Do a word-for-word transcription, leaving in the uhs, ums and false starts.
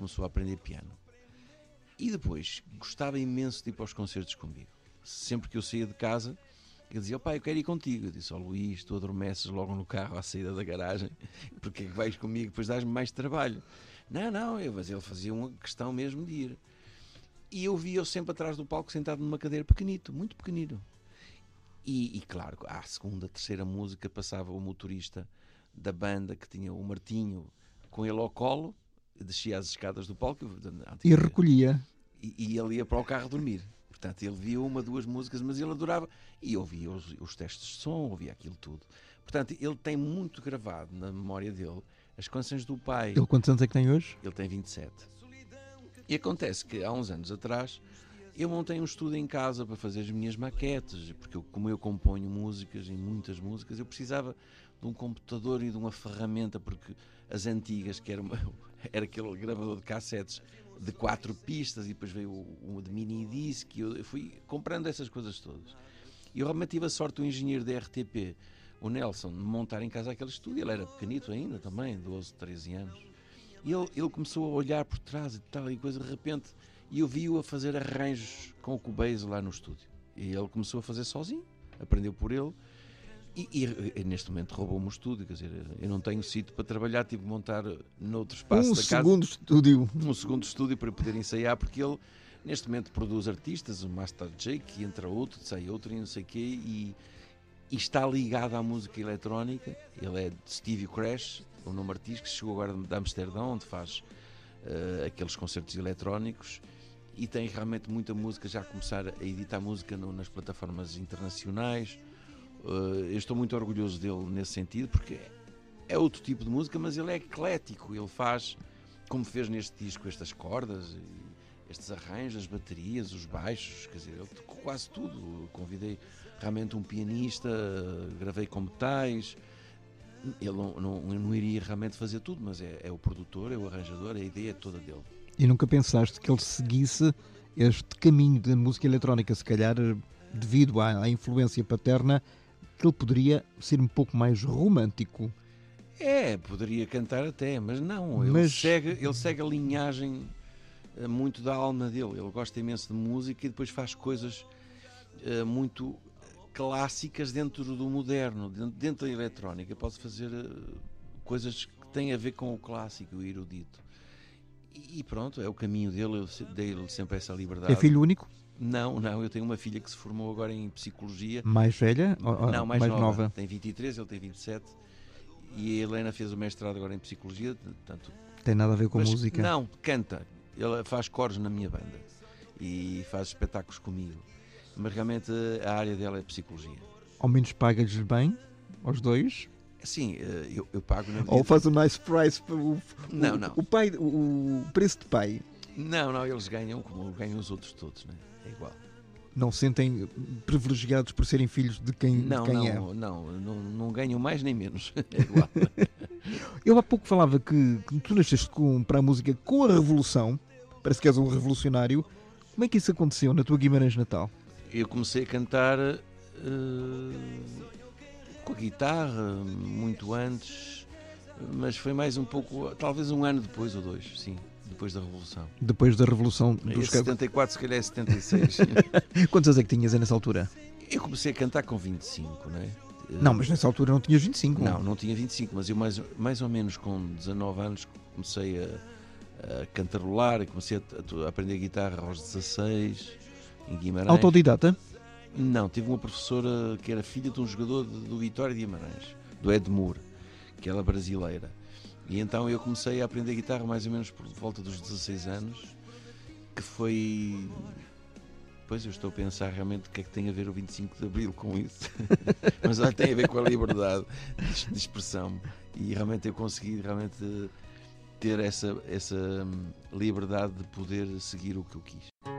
começou a aprender piano. E depois, gostava imenso de ir para os concertos comigo. Sempre que eu saía de casa, ele dizia: pai, eu quero ir contigo. Eu disse: ó Luís, tu adormeces logo no carro à saída da garagem, porque é que vais comigo? Depois dás-me mais trabalho. Não, não, eu, mas ele fazia uma questão mesmo de ir. E eu via-o sempre atrás do palco, sentado numa cadeira pequenito, muito pequenino. E, e claro, à segunda, terceira música passava o motorista da banda, que tinha o Martinho, com ele ao colo, descia as escadas do palco e recolhia. E, e ele ia para o carro dormir. Portanto, ele via uma, duas músicas, mas ele adorava. E ouvia os, os testes de som, ouvia aquilo tudo. Portanto, ele tem muito gravado na memória dele as canções do pai. Ele quantos anos é que tem hoje? Ele tem vinte e sete. E acontece que há uns anos atrás eu montei um estúdio em casa para fazer as minhas maquetes, porque eu, como eu componho músicas, em muitas músicas, eu precisava de um computador e de uma ferramenta, porque as antigas, que era, uma, era aquele gravador de cassetes de quatro pistas, e depois veio o, o de mini disc, e eu fui comprando essas coisas todas. E eu realmente tive a sorte do engenheiro da R T P, o Nelson, de montar em casa aquele estúdio. Ele era pequenito ainda também, doze, treze anos. E ele, ele começou a olhar por trás e tal e coisa, de repente, e eu vi-o a fazer arranjos com o Cubase lá no estúdio. E ele começou a fazer sozinho, aprendeu por ele, e, e, e neste momento roubou-me o estúdio. Quer dizer, eu não tenho sítio para trabalhar, tive de montar noutro espaço um da casa. Um segundo estúdio. Um segundo estúdio para poder ensaiar, porque ele, neste momento, produz artistas, o Master Jake, entre outro, sai outro e não sei o quê, e, e está ligado à música eletrónica. Ele é de Stevie Crash, o nome artístico, que chegou agora de Amsterdão, onde faz uh, aqueles concertos eletrónicos, e tem realmente muita música, já a começar a editar música no, nas plataformas internacionais. Uh, eu estou muito orgulhoso dele nesse sentido, porque é outro tipo de música, mas ele é eclético. Ele faz, como fez neste disco, estas cordas, estes arranjos, as baterias, os baixos, quer dizer, ele tocou quase tudo. Eu convidei realmente um pianista, gravei com metais. Ele não, não, não iria realmente fazer tudo, mas é, é o produtor, é o arranjador, a ideia é toda dele. E nunca pensaste que ele seguisse este caminho da música eletrónica, se calhar devido à, à influência paterna, que ele poderia ser um pouco mais romântico? É, poderia cantar até, mas não, ele, mas... segue, ele segue a linhagem uh, muito da alma dele. Ele gosta imenso de música e depois faz coisas uh, muito clássicas dentro do moderno, dentro, dentro da eletrónica. Pode fazer uh, coisas que têm a ver com o clássico, o erudito. E, e pronto, é o caminho dele, eu dei-lhe sempre essa liberdade. É filho único? Não, não, eu tenho uma filha que se formou agora em Psicologia. Mais velha? Não, mais, mais nova. nova. Tem vinte e três, ele tem vinte e sete. E a Helena fez o mestrado agora em Psicologia. Portanto, tem nada a ver com mas, música? Não, canta. Ele faz coros na minha banda e faz espetáculos comigo. Mas realmente a área dela é Psicologia. Ao menos paga-lhes bem, aos dois? Sim, eu, eu pago na Ou faz um nice price para o, não, o, não. o, pai, o preço de pai? Não, não, eles ganham como ganham os outros todos, né? É igual. Não se sentem privilegiados por serem filhos de quem, não, de quem não, é? Não, não, não, não ganham mais nem menos. É igual. Eu há pouco falava que, que tu nasceste com, para a música com a Revolução. Parece que és um revolucionário. Como é que isso aconteceu na tua Guimarães natal? Eu comecei a cantar uh, com a guitarra muito antes, mas foi mais um pouco, talvez um ano depois ou dois, sim, depois da Revolução. Depois da Revolução dos é setenta e quatro, se calhar é setenta e seis. Quantos anos é que tinhas nessa altura? Eu comecei a cantar com vinte e cinco, não é? Não, mas nessa altura não tinhas vinte e cinco. Não, não tinha vinte e cinco, mas eu mais, mais ou menos com dezanove anos comecei a, a cantarolar e comecei a, a aprender guitarra aos dezasseis, em Guimarães. Autodidata? Não, tive uma professora que era filha de um jogador do Vitória de Guimarães, do Edmur, que era brasileira. E então eu comecei a aprender guitarra mais ou menos por volta dos dezasseis anos, que foi... Pois eu estou a pensar realmente o que é que tem a ver o vinte e cinco de Abril com isso. Mas olha, tem a ver com a liberdade de expressão. E realmente eu consegui realmente ter essa, essa liberdade de poder seguir o que eu quis.